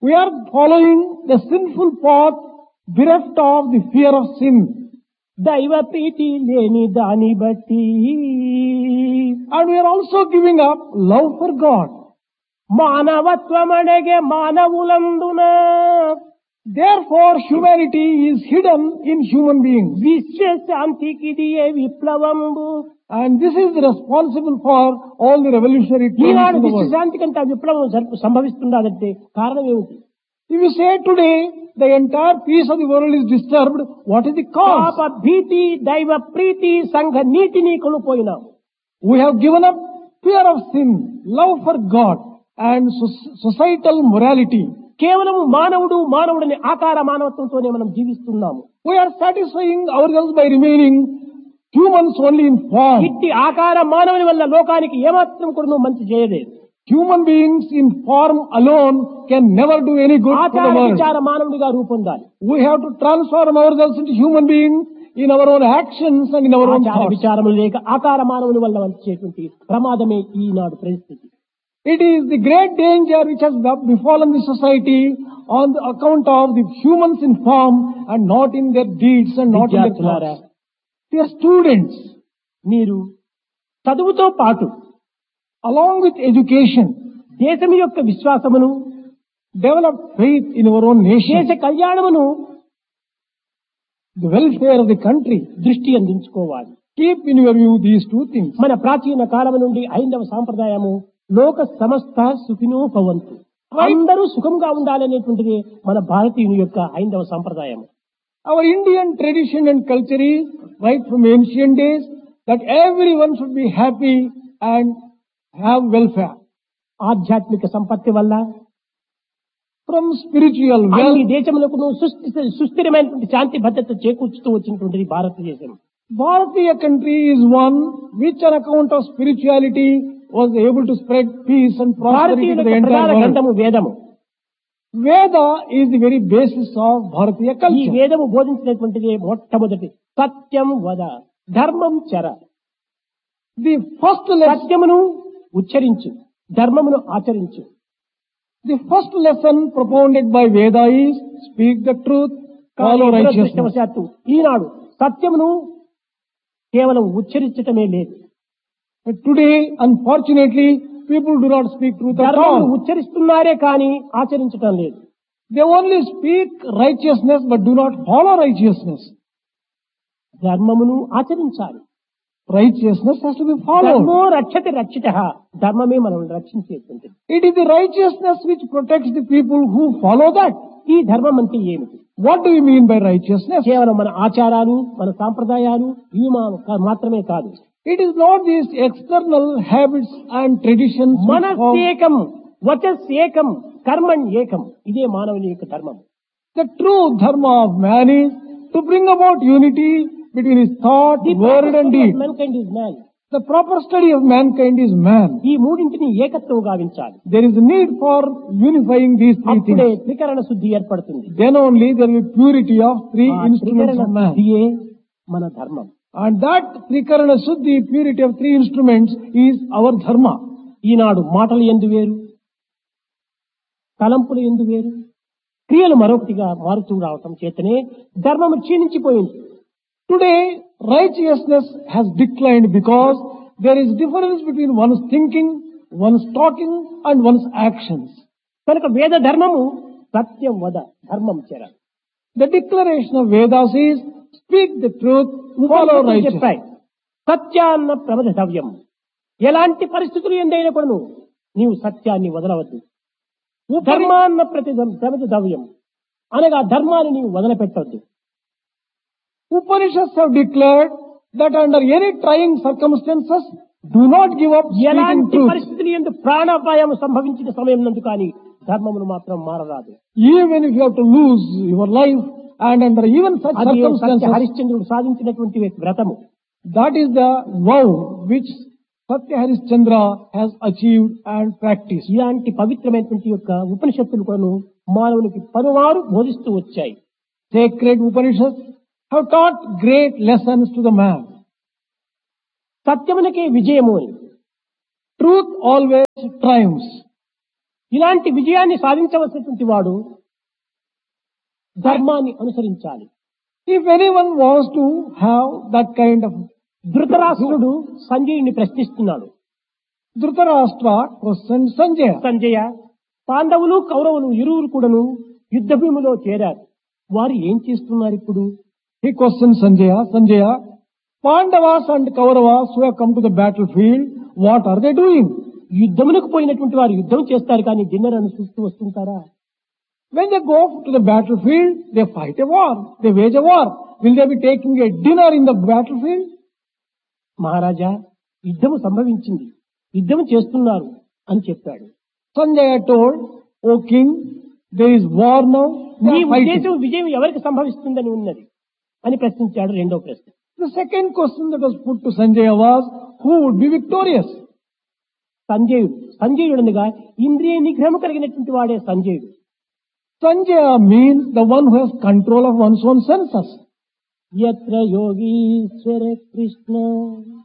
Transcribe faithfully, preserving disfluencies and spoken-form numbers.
We are following the sinful path bereft of the fear of sin. దైవ ప్రీతి లేని దాని బట్టి And we are also giving up love for God. మానవత్వమనగే మానవులందున Therefore, humanity is hidden in human beings. విశ్వశాంతికిదియే విప్లవంబు. And this is responsible for all the revolutionary trends Eenadu in the world. విశ్వశాంతి కంటే విప్లవం జరుపు- సంభవిస్తున్నదంటే కారణం ఏమిటి? If you say today the entire peace of the world is disturbed, what is the cause? పాప భీతి, దైవ ప్రీతి, సంఘ నీతిని కోల్పోయినాం. We have given up fear of sin, love for God, and soc- societal morality. కేవలం మానవుడు మానవుడిని ఆకార మానవత్వంతోనే మనం జీవిస్తున్నాము. We are satisfying ourselves by remaining humans only in form. ఇట్టి ఆకార మానవుని వల్ల లోకానికి ఏమాత్రం కూడా మంచి చేయలేదు. Human beings in form alone can never do any good for ఆచార the world. విచార మానవుడిగా రూపొందాలి. We have to transform ourselves into human beings in our own actions and in our own ఆచార thoughts. విచారములు లేక ఆకార మానవుని వల్ల వచ్చేటువంటి ప్రమాదమే ఈనాడు పరిస్థితి. It is the great danger which has befallen the society on the account of the humans in form and not in their deeds and not in their విద్యార్థులారా, thoughts. They are students. మీరు చదువుతో పాటు Along with education, దేశం యొక్క విశ్వాసమును, develop faith in our own దేశ nation, కళ్యాణమును the welfare of the country. దృష్టి అందించుకోవాలి. Keep in your view these two things. మన ప్రాచీన కాలం నుండి హైందవ సాంప్రదాయము లోక సమస్త సుఖినో భవంతు, అందరూ సుఖంగా ఉండాలనేటువంటిది మన భారతీయుని యొక్క హైందవ సాంప్రదాయం. Our Indian tradition and culture is right from ancient days that everyone should be happy and have welfare. ఆధ్యాత్మిక సంపత్తి వల్ల From spiritual అన్ని wealth, దేశములకు సుస్థి- సుస్థిరమైనటువంటి శాంతి భద్రత చేకూర్చుతూ వచ్చినటువంటిది భారతదేశం. Bharatiya country is one which on account of spirituality was able to spread peace and prosperity భారతీయుల to the యొక్క entire ప్రధాన world. గ్రంథము వేదము. Veda is the very basis of Bharatiya ఈ culture. వేదము బోధించినటువంటిది మొట్టమొదటి సత్యం వద, ధర్మం చర. The first lesson, సత్యమును ఉచ్చరించు, ధర్మమును ఆచరించు. the first lesson propounded by Veda is speak the truth, follow కానీ righteousness. దురదృష్టవశాత్తు ఈనాడు సత్యమును కేవలం ఉచ్చరించటమే లేదు, But today, unfortunately, people do not speak truth at ధర్మమును all. ఉచ్చరిస్తున్నారే కానీ ఆచరించటం లేదు. They only speak righteousness but do not follow righteousness. ధర్మమును ఆచరించాలి. Righteousness has to be followed. ధర్మో రక్షతి రక్షిత, ధర్మమే మనం రక్షించేటువంటిది. It is the righteousness which protects the people who follow that. ఈ ధర్మం అంటే ఏమిటి? What do you mean by righteousness? కేవలం మన ఆచారాలు, మన సాంప్రదాయాలు ఇవి మా- మాత్రమే కాదు. It is not these external habits and traditions. which form- మనస్సేకం, వచస్ ఏకం, కర్మణ్ ఏకం. ఇదే మానవుని యొక్క ధర్మం. The true dharma of man is to bring about unity between his thought, word and deed. Mankind is man. The proper study of mankind is man. ఈ మూడింటిని ఏకత్వం గావించాలి. There is a need for unifying these three అప్పుడే things. త్రికరణ శుద్ధి ఏర్పడుతుంది. Then only there will be purity of three ఆ instruments త్రికరణ of man. శుద్ధియే మన ధర్మం. And that Trikarana Suddhi, purity of three instruments, is our dharma. ఈనాడు మాటలు ఎందు వేరు, తలంపులు ఎందు వేరు, క్రియలు మరొకటిగా మారుతూ రావటం చేతనే ధర్మము క్షీణించిపోయింది. Today, righteousness has declined because there is difference between one's thinking, one's talking, and one's actions. కనుక వేద ధర్మము సత్యం వద, ధర్మం చెర. The declaration of Vedas is speak the truth, follow ఉపనిషత్తులు righteousness. చెప్పాయి, సత్యాన్న ప్రమదవ్యం. ఎలాంటి పరిస్థితులు ఎందైనా కూడా నీవు సత్యాన్ని వదలవద్దు. ధర్మాన్న ప్రతి ప్రమదవ్యం అనగా ధర్మాన్ని నీవు వదిలిపెట్టవద్దు. Upanishads have declared that under any trying circumstances, do not give up speaking ఎలాంటి truth. పరిస్థితులు ఎందు ప్రాణాపాయం సంభవించిన సమయం నందు కానీ ధర్మమును మాత్రం మారరాదు. Even if you have to lose your life and under even such అది సత్య circumstances, హరిశ్చంద్రుడు సాధించినటువంటి వ్రతము. that is the vow which Satya Harishchandra has achieved and practiced. ఇలాంటి పవిత్రమైనటువంటి యొక్క ఉపనిషత్తులు కూడా మానవునికి పలువారు బోధిస్తూ వచ్చాయి. Sacred Upanishads have taught great lessons to the man. సత్యమునకే విజయము అని, Truth always triumphs. ఇలాంటి విజయాన్ని సాధించవలసినటువంటి వాడు ధర్మాన్ని అనుసరించాలి. If anyone wants to have that kind of, Dhritarashtrudu సంజయుని ప్రశ్నిస్తున్నాడు. Dhritarashtra questioned Sanjaya. Sanjaya, పాండవులు కౌరవులు ఇరువురు కూడాను యుద్ధ భూమిలో చేరారు. వారు ఏం చేస్తున్నారు ఇప్పుడు? He questioned Sanjaya, Sanjaya, Pandavas and Kauravas who have come to the battlefield, what are they doing? యుద్ధములకు పోయినటువంటి వారు యుద్ధం చేస్తారు కానీ డిన్నర్ అని చూస్తూ వస్తుంటారా? When they go to the battlefield, they fight a war, they wage a war. Will they be taking a dinner in the battlefield? మహారాజా, యుద్ధము సంభవించింది, యుద్ధం చేస్తున్నారు అని చెప్పాడు. Sanjaya told, O king, there is war now, they నీ are fighting. ఉద్దేశం విజయం ఎవరికి సంభవిస్తుందని ఉన్నది అని ప్రశ్నించాడు. రెండో ప్రశ్న. The second question that was put to Sanjaya was, who would be victorious? సంజయుడు. సంజయుడనగా ఇంద్రియ నిగ్రహము కలిగినటువంటి వాడే సంజయుడు. Sanjaya means the one who has control of one's own senses. యత్ర Yogeeshwara Krishna